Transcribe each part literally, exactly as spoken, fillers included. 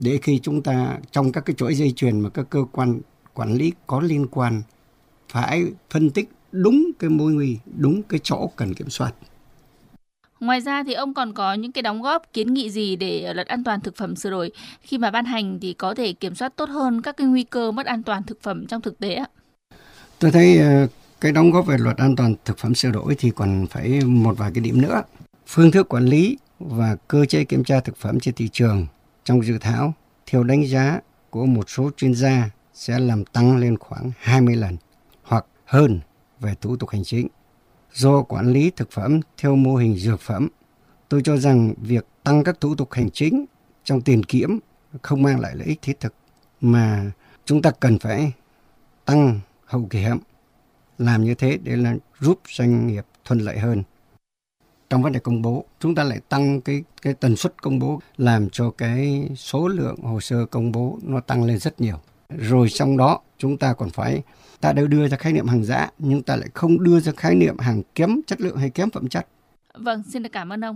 để khi chúng ta trong các cái chuỗi dây chuyền mà các cơ quan quản lý có liên quan phải phân tích đúng cái mối nguy, đúng cái chỗ cần kiểm soát. Ngoài ra thì ông còn có những cái đóng góp kiến nghị gì để luật an toàn thực phẩm sửa đổi khi mà ban hành thì có thể kiểm soát tốt hơn các cái nguy cơ mất an toàn thực phẩm trong thực tế ạ? Tôi thấy cái đóng góp về luật an toàn thực phẩm sửa đổi thì còn phải một vài cái điểm nữa. Phương thức quản lý và cơ chế kiểm tra thực phẩm trên thị trường trong dự thảo theo đánh giá của một số chuyên gia sẽ làm tăng lên khoảng hai mươi lần hoặc hơn về thủ tục hành chính. Do quản lý thực phẩm theo mô hình dược phẩm, tôi cho rằng việc tăng các thủ tục hành chính trong tiền kiểm không mang lại lợi ích thiết thực, mà chúng ta cần phải tăng hậu kiểm. Làm như thế để là giúp doanh nghiệp thuận lợi hơn. Trong vấn đề công bố, chúng ta lại tăng cái, cái tần suất công bố, làm cho cái số lượng hồ sơ công bố nó tăng lên rất nhiều. Rồi trong đó chúng ta còn phải, ta đều đưa ra khái niệm hàng giả, nhưng ta lại không đưa ra khái niệm hàng kém chất lượng hay kém phẩm chất. Vâng, xin được cảm ơn ông.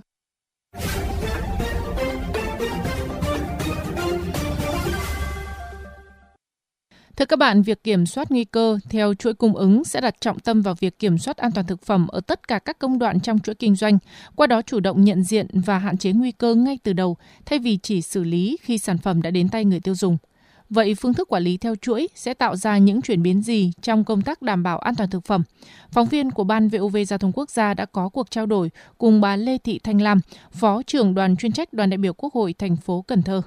Thưa các bạn, việc kiểm soát nguy cơ theo chuỗi cung ứng sẽ đặt trọng tâm vào việc kiểm soát an toàn thực phẩm ở tất cả các công đoạn trong chuỗi kinh doanh, qua đó chủ động nhận diện và hạn chế nguy cơ ngay từ đầu, thay vì chỉ xử lý khi sản phẩm đã đến tay người tiêu dùng. Vậy phương thức quản lý theo chuỗi sẽ tạo ra những chuyển biến gì trong công tác đảm bảo an toàn thực phẩm? Phóng viên của Ban vê o vê Giao thông Quốc gia đã có cuộc trao đổi cùng bà Lê Thị Thanh Lam, Phó trưởng đoàn chuyên trách Đoàn đại biểu Quốc hội thành phố Cần Thơ.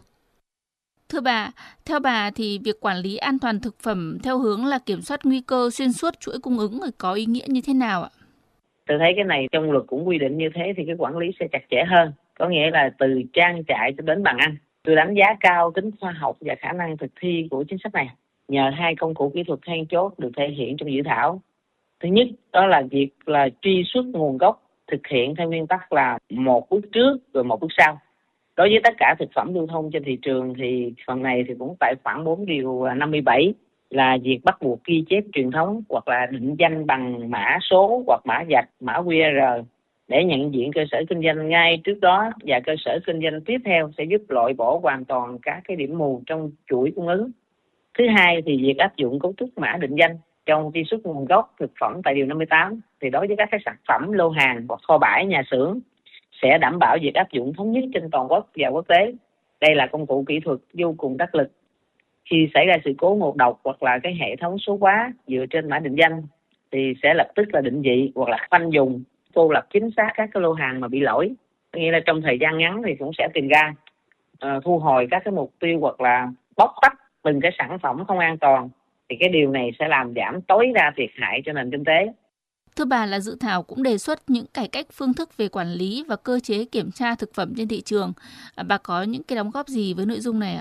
Thưa bà, theo bà thì việc quản lý an toàn thực phẩm theo hướng là kiểm soát nguy cơ xuyên suốt chuỗi cung ứng có ý nghĩa như thế nào ạ? Tôi thấy cái này trong luật cũng quy định như thế thì cái quản lý sẽ chặt chẽ hơn. Có nghĩa là từ trang trại cho đến bàn ăn. Tôi đánh giá cao tính khoa học và khả năng thực thi của chính sách này. Nhờ hai công cụ kỹ thuật then chốt được thể hiện trong dự thảo. Thứ nhất, đó là việc là truy xuất nguồn gốc, thực hiện theo nguyên tắc là một bước trước rồi một bước sau. Đối với tất cả thực phẩm lưu thông trên thị trường thì phần này thì cũng tại khoản bốn điều năm mươi bảy là việc bắt buộc ghi chép truyền thống hoặc là định danh bằng mã số hoặc mã vạch, mã quy rờ để nhận diện cơ sở kinh doanh ngay trước đó, và cơ sở kinh doanh tiếp theo sẽ giúp loại bỏ hoàn toàn các cái điểm mù trong chuỗi cung ứng. Thứ hai thì việc áp dụng cấu trúc mã định danh trong truy xuất nguồn gốc thực phẩm tại điều năm mươi tám thì đối với các cái sản phẩm lô hàng hoặc kho bãi nhà xưởng sẽ đảm bảo việc áp dụng thống nhất trên toàn quốc và quốc tế. Đây là công cụ kỹ thuật vô cùng đắc lực. Khi xảy ra sự cố ngộ độc hoặc là cái hệ thống số hóa dựa trên mã định danh thì sẽ lập tức là định vị hoặc là khoanh vùng, cô lập chính xác các cái lô hàng mà bị lỗi. Nghĩa là trong thời gian ngắn thì cũng sẽ tìm ra, uh, thu hồi các cái mục tiêu hoặc là bóc tách từng cái sản phẩm không an toàn. Thì cái điều này sẽ làm giảm tối đa thiệt hại cho nền kinh tế. Thưa bà, là dự thảo cũng đề xuất những cải cách phương thức về quản lý và cơ chế kiểm tra thực phẩm trên thị trường. À, bà có những cái đóng góp gì với nội dung này ạ?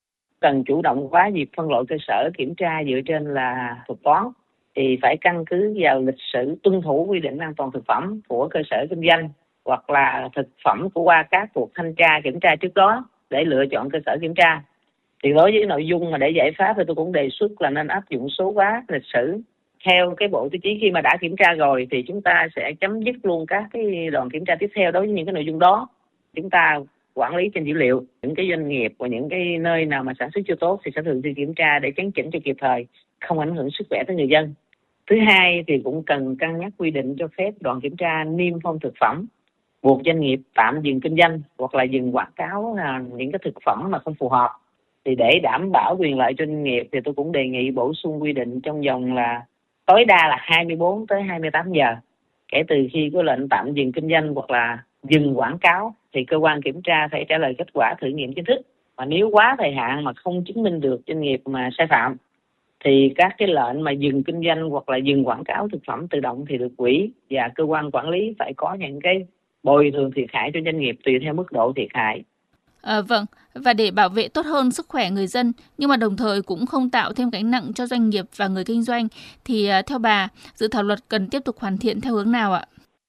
Cần chủ động hóa việc phân loại cơ sở kiểm tra dựa trên là thuật toán, thì phải căn cứ vào lịch sử tuân thủ quy định an toàn thực phẩm của cơ sở kinh doanh hoặc là thực phẩm của qua các cuộc thanh tra kiểm tra trước đó để lựa chọn cơ sở kiểm tra. Thì đối với nội dung mà để giải pháp thì tôi cũng đề xuất là nên áp dụng số hóa lịch sử. Theo cái bộ tiêu chí khi mà đã kiểm tra rồi thì chúng ta sẽ chấm dứt luôn các cái đoàn kiểm tra tiếp theo đối với những cái nội dung đó. Chúng ta quản lý trên dữ liệu, những cái doanh nghiệp và những cái nơi nào mà sản xuất chưa tốt thì sẽ thường xuyên kiểm tra để chấn chỉnh cho kịp thời, không ảnh hưởng sức khỏe tới người dân. Thứ hai thì cũng cần cân nhắc quy định cho phép đoàn kiểm tra niêm phong thực phẩm, buộc doanh nghiệp tạm dừng kinh doanh hoặc là dừng quảng cáo là những cái thực phẩm mà không phù hợp. Thì để đảm bảo quyền lợi cho doanh nghiệp thì tôi cũng đề nghị bổ sung quy định trong vòng là tối đa là hai mươi bốn tới hai mươi tám giờ kể từ khi có lệnh tạm dừng kinh doanh hoặc là dừng quảng cáo thì cơ quan kiểm tra phải trả lời kết quả thử nghiệm chính thức. Mà nếu quá thời hạn mà không chứng minh được doanh nghiệp mà sai phạm thì các cái lệnh mà dừng kinh doanh hoặc là dừng quảng cáo thực phẩm tự động thì được hủy, và cơ quan quản lý phải có những cái bồi thường thiệt hại cho doanh nghiệp tùy theo mức độ thiệt hại. À, vâng, và để bảo vệ tốt hơn sức khỏe người dân nhưng mà đồng thời cũng không tạo thêm gánh nặng cho doanh nghiệp và người kinh doanh thì uh, theo bà, dự thảo luật cần tiếp tục hoàn thiện theo hướng nào ạ?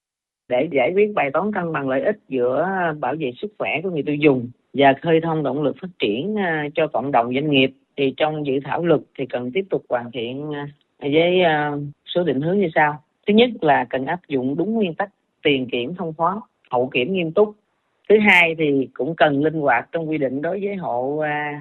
Để giải quyết bài toán cân bằng lợi ích giữa bảo vệ sức khỏe của người tiêu dùng và khơi thông động lực phát triển uh, cho cộng đồng doanh nghiệp thì trong dự thảo luật thì cần tiếp tục hoàn thiện uh, với uh, số định hướng như sau. Thứ nhất là cần áp dụng đúng nguyên tắc tiền kiểm thông thoáng, hậu kiểm nghiêm túc, Thứ hai thì cũng cần linh hoạt trong quy định đối với hộ